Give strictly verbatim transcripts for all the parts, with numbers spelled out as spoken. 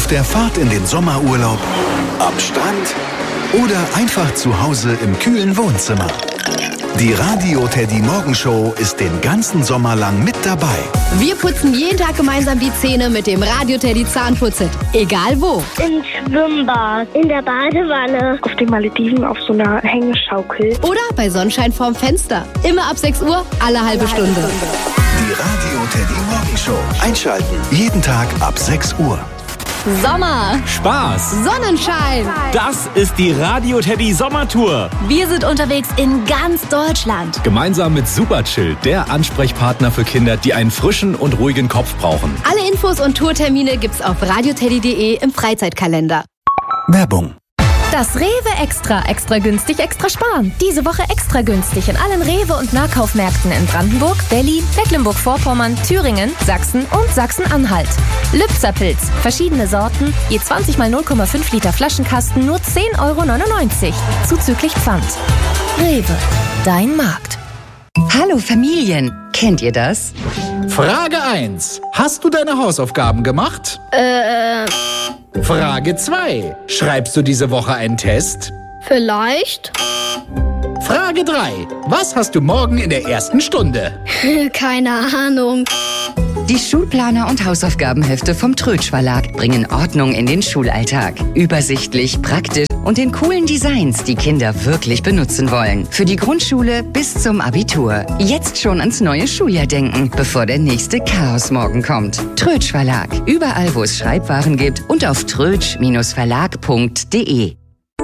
Auf der Fahrt in den Sommerurlaub, am Strand oder einfach zu Hause im kühlen Wohnzimmer. Die Radio Teddy Morgenshow ist den ganzen Sommer lang mit dabei. Wir putzen jeden Tag gemeinsam die Zähne mit dem Radio Teddy Zahnputzset. Egal wo. Im Schwimmbad, in der Badewanne, auf den Malediven auf so einer Hängeschaukel. Oder bei Sonnenschein vorm Fenster. Immer ab sechs Uhr, alle halbe Stunde. Die Radio Teddy Morgenshow. Einschalten. Jeden Tag ab sechs Uhr. Sommer, Spaß, Sonnenschein. das ist die Radio Teddy Sommertour. Wir sind unterwegs in ganz Deutschland. Gemeinsam mit Superchill, der Ansprechpartner für Kinder, die einen frischen und ruhigen Kopf brauchen. Alle Infos und Tourtermine gibt's auf radioteddy punkt de im Freizeitkalender. Werbung. Das Rewe Extra, extra günstig, extra sparen. Diese Woche extra günstig in allen Rewe- und Nahkaufmärkten in Brandenburg, Berlin, Mecklenburg-Vorpommern, Thüringen, Sachsen und Sachsen-Anhalt. Lübzer-Pilz, verschiedene Sorten, je zwanzig mal null Komma fünf Liter Flaschenkasten, nur zehn Euro neunundneunzig. Zuzüglich Pfand. Rewe, dein Markt. Hallo Familien, kennt ihr das? Frage eins. Hast du deine Hausaufgaben gemacht? Äh, Frage zwei. Schreibst du diese Woche einen Test? vielleicht? Frage drei. Was hast du morgen in der ersten Stunde? Keine Ahnung. Die Schulplaner und Hausaufgabenhefte vom Trötsch Verlag bringen Ordnung in den Schulalltag. Übersichtlich, praktisch und in coolen Designs, die Kinder wirklich benutzen wollen. Für die Grundschule bis zum Abitur. Jetzt schon ans neue Schuljahr denken, bevor der nächste Chaosmorgen kommt. Trötsch Verlag. Überall, wo es Schreibwaren gibt und auf trötsch Verlag punkt de.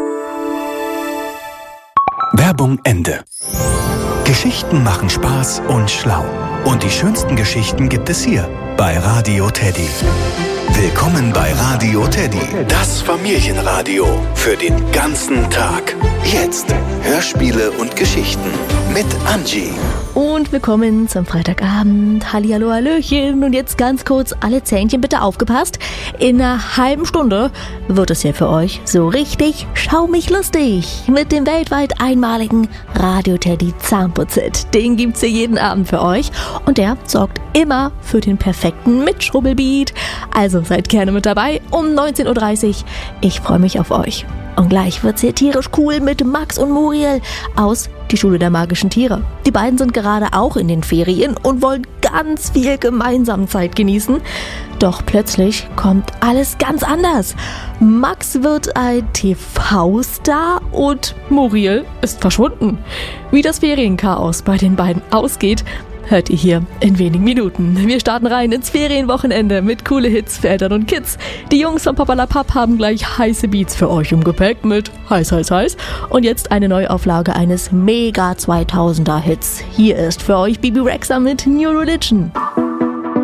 Werbung Ende. Geschichten machen Spaß und schlau. Und die schönsten Geschichten gibt es hier bei Radio Teddy. Willkommen bei Radio Teddy, das Familienradio für den ganzen Tag. Jetzt Hörspiele und Geschichten mit Angie. Und willkommen zum Freitagabend. Hallihallo, Hallöchen. Und jetzt ganz kurz, alle Zähnchen bitte aufgepasst. In einer halben Stunde wird es hier für euch so richtig schaumig lustig. Mit dem weltweit einmaligen Radio Teddy Zahnputzset. Den gibt's hier jeden Abend für euch. Und der sorgt immer für den perfekten Mitschrubbelbeat. Also seid gerne mit dabei um neunzehn Uhr dreißig. Ich freue mich auf euch. Und gleich wird's hier tierisch cool mit Max und Muriel aus Die Schule der magischen Tiere. Die beiden sind gerade auch in den Ferien und wollen ganz viel gemeinsam Zeit genießen. Doch plötzlich kommt alles ganz anders. Max wird ein T V-Star und Muriel ist verschwunden. Wie das Ferienchaos bei den beiden ausgeht, hört ihr hier in wenigen Minuten. Wir starten rein ins Ferienwochenende mit coole Hits für Eltern und Kids. Die Jungs von Papalapap haben gleich heiße Beats für euch im Gepäck mit heiß, heiß, heiß. Und jetzt eine Neuauflage eines mega zweitausender Hits. Hier ist für euch Bibi Rexha mit New Religion.